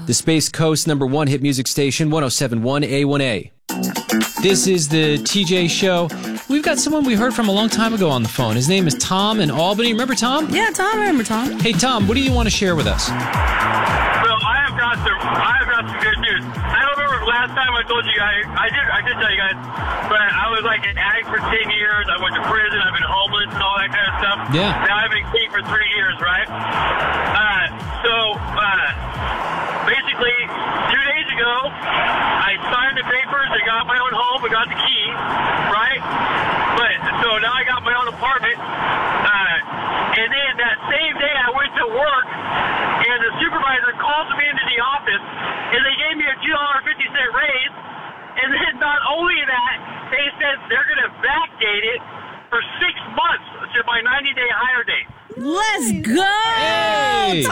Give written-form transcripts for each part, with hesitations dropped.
The Space Coast #1 hit music station, 107.1 A1A. This is the TJ Show. We've got someone we heard from a long time ago on the phone. His name is Tom in Albany. Remember Tom? Yeah, Tom. I remember Tom. Hey, Tom, what do you want to share with us? Well, I have got some good news. I don't remember last time I told you guys. I did tell you guys, but I was like an addict for 10 years. I went to prison. I've been homeless and all that kind of stuff. Yeah. Now I've been clean for 3 years, right? Basically, 2 days ago, I signed the papers. I got my own home. I got the key, right? But so now I got my own apartment. And then that same day, I went to work, and the supervisor called me into the office, and they gave me a $2.50 raise. And then not only that, they said they're going to backdate it for 6 months to my 90-day hire date. Let's go, Hey!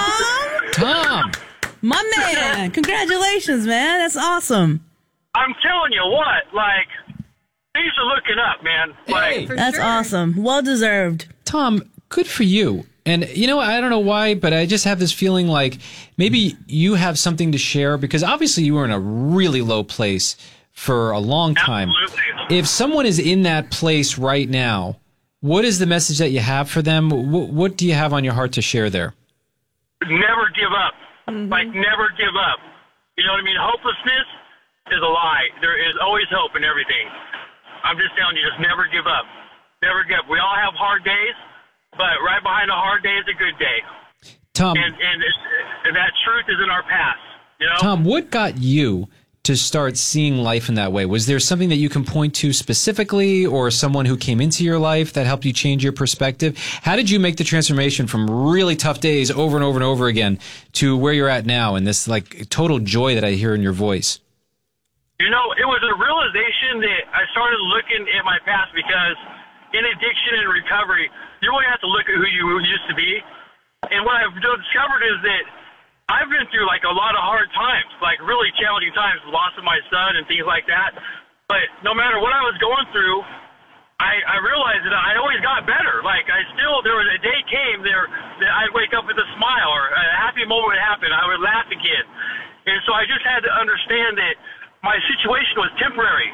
Tom. Tom! My man. Congratulations, man. That's awesome. I'm telling you what, like, things are looking up, man. Hey! That's awesome. Well deserved. Tom, good for you. And, you know, I don't know why, but I just have this feeling like maybe you have something to share because obviously you were in a really low place for a long time. Absolutely. If someone is in that place right now, what is the message that you have for them? What do you have on your heart to share there? Never give up. Like, never give up. You know what I mean? Hopelessness is a lie. There is always hope in everything. I'm just telling you, just never give up. Never give up. We all have hard days, but right behind a hard day is a good day. Tom, And that truth is in our past, you know? Tom, what got you to start seeing life in that way? Was there something that you can point to specifically or someone who came into your life that helped you change your perspective? How did you make the transformation from really tough days over and over and over again to where you're at now and this like total joy that I hear in your voice? You know, it was a realization that I started looking at my past because in addiction and recovery, you really have to look at who you used to be. And what I've discovered is that I've been through like a lot of hard times, like really challenging times, the loss of my son and things like that. But no matter what I was going through, I realized that I always got better. Like there was a day came there that I'd wake up with a smile or a happy moment would happen. I would laugh again. And so I just had to understand that my situation was temporary.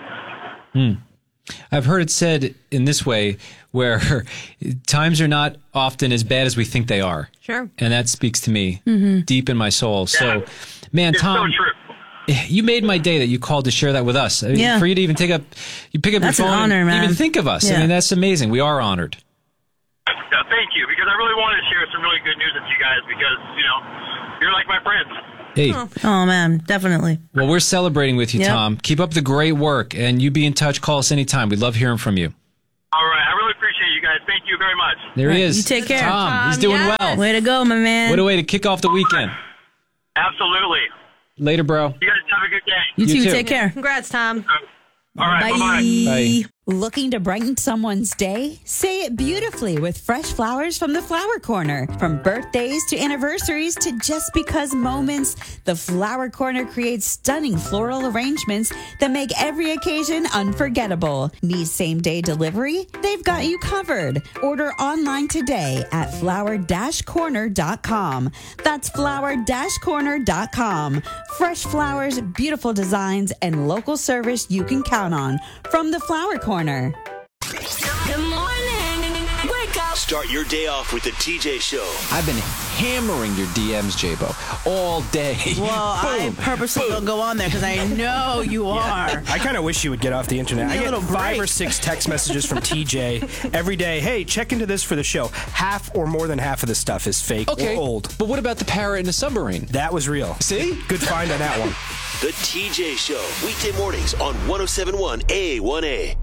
I've heard it said in this way where times are not often as bad as we think they are. Sure. And that speaks to me deep in my soul. Yeah. So, man, It's Tom, so true. you made my day that you called to share that with us. I mean, Yeah. for you to even pick up That's your an phone honor, and man. even think of us. I Yeah. mean, that's amazing. We are honored. Yeah, thank you, because I really wanted to share some really good news with you guys because, you know, you're like my friends. Hey, Oh, man. Definitely. well, we're celebrating with you, Yep. Tom. Keep up the great work, and you be in touch. Call us anytime. We'd love hearing from you. All right. I really appreciate you guys. Thank you very much. There he is. You take care. Tom. He's doing well. Way to go, my man. What a way to kick off the weekend. Absolutely. Later, bro. You guys have a good day. You You too. too. Take care. Congrats, Tom. All right. Bye-bye. Bye. Looking to brighten someone's day? Say it beautifully with fresh flowers from the Flower Corner. From birthdays to anniversaries to just because moments, the Flower Corner creates stunning floral arrangements that make every occasion unforgettable. Need same-day delivery? They've got you covered. Order online today at flower-corner.com. That's flower-corner.com. Fresh flowers, beautiful designs, and local service you can count on from the Flower Corner. Good morning. Wake up. Start your day off with the TJ Show. I've been hammering your DMs, J-Bo, all day. Well, I purposely don't go on there because I know you are. I kind of wish you would get off the internet. I Give me a get little 5 or break. 6 text messages from TJ every day. Hey, check into this for the show. Half or more than half of the stuff is fake or old. But what about the parrot in the submarine? That was real. See? Good find on that one. The TJ Show. Weekday mornings on 107.1 A1A.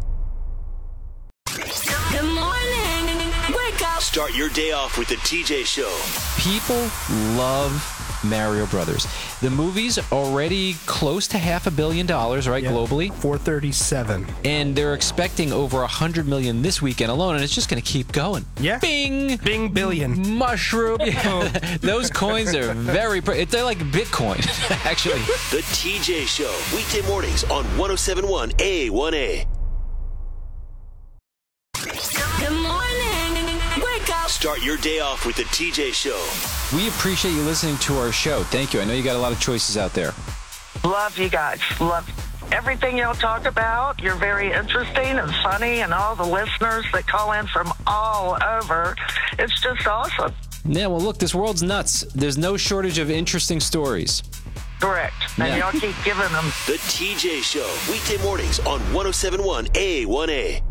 Good morning. Wake up. Start your day off with the TJ Show. People love Mario Brothers. The movie's already close to $500 million, right, globally? 437. And they're expecting over $100 million this weekend alone, and it's just going to keep going. Yeah. Bing! Bing billion. Mushroom. Yeah. Those coins are they're like Bitcoin, actually. The TJ Show. Weekday mornings on 107.1 A1A. Good morning. Wake up. Start your day off with the TJ Show. We appreciate you listening to our show. Thank you. I know you got a lot of choices out there. Love you guys. Love everything y'all talk about. You're very interesting and funny, and all the listeners that call in from all over. It's just awesome. Yeah, well, look, this world's nuts. There's no shortage of interesting stories. Correct. And y'all keep giving them. The TJ Show, weekday mornings on 107.1 A1A.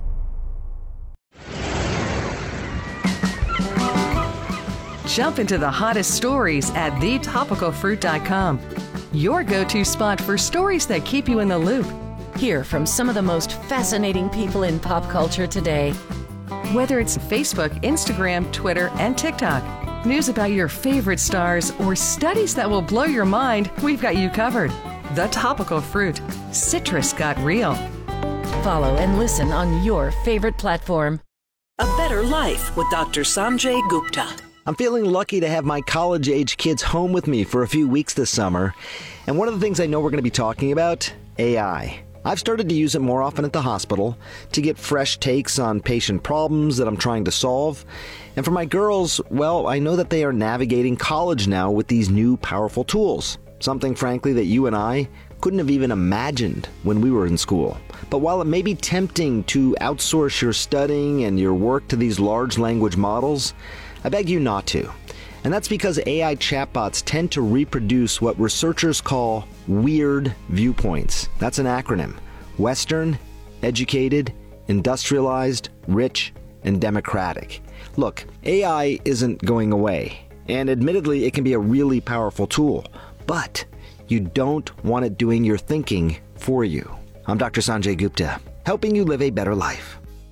Jump into the hottest stories at thetopicalfruit.com. Your go-to spot for stories that keep you in the loop. Hear from some of the most fascinating people in pop culture today. Whether it's Facebook, Instagram, Twitter, and TikTok, news about your favorite stars, or studies that will blow your mind, we've got you covered. The Topical Fruit. Citrus got real. Follow and listen on your favorite platform. A Better Life with Dr. Sanjay Gupta. I'm feeling lucky to have my college-age kids home with me for a few weeks this summer. And one of the things I know we're going to be talking about, AI. I've started to use it more often at the hospital to get fresh takes on patient problems that I'm trying to solve. And for my girls, well, I know that they are navigating college now with these new powerful tools. Something, frankly, that you and I couldn't have even imagined when we were in school. But while it may be tempting to outsource your studying and your work to these large language models, I beg you not to. And that's because AI chatbots tend to reproduce what researchers call weird viewpoints. That's an acronym. Western, educated, industrialized, rich, and democratic. Look, AI isn't going away. And admittedly, it can be a really powerful tool. But you don't want it doing your thinking for you. I'm Dr. Sanjay Gupta, helping you live a better life.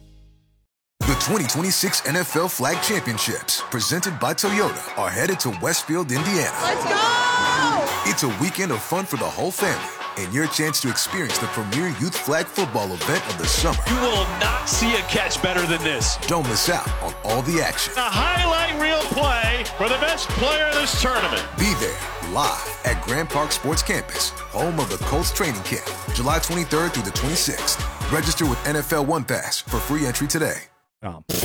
The 2026 NFL Flag Championships, presented by Toyota, are headed to Westfield, Indiana. Let's go! It's a weekend of fun for the whole family and your chance to experience the premier youth flag football event of the summer. You will not see a catch better than this. Don't miss out on all the action. A highlight reel play for the best player in this tournament. Be there live at Grand Park Sports Campus, home of the Colts training camp, July 23rd through the 26th. Register with NFL One Pass for free entry today.